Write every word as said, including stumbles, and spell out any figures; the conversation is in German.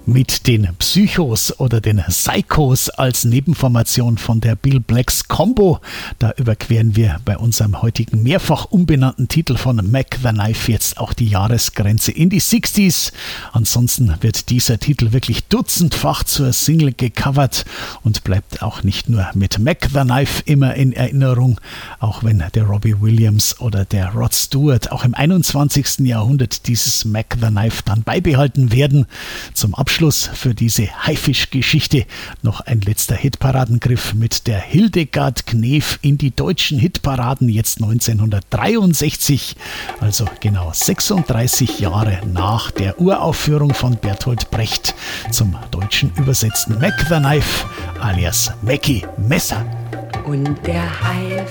Mit den Psychos oder den Psychos als Nebenformation von der Bill Blacks Combo, da überqueren wir bei unserem heutigen mehrfach umbenannten Titel von Mac the Knife jetzt auch die Jahresgrenze in die sechziger. Ansonsten wird dieser Titel wirklich dutzendfach zur Single gecovert und bleibt auch nicht nur mit Mac the Knife immer in Erinnerung, auch wenn der Robbie Williams oder der Rod Stewart auch im einundzwanzigsten Jahrhundert dieses Mac the Knife dann beibehalten werden. Zum Abschluss Abschluss für diese Haifisch-Geschichte noch ein letzter Hitparadengriff mit der Hildegard Knef in die deutschen Hitparaden jetzt neunzehnhundertdreiundsechzig, also genau sechsunddreißig Jahre nach der Uraufführung von Bertolt Brecht zum deutschen übersetzten Mac the Knife alias Mackie Messer. Und der Hai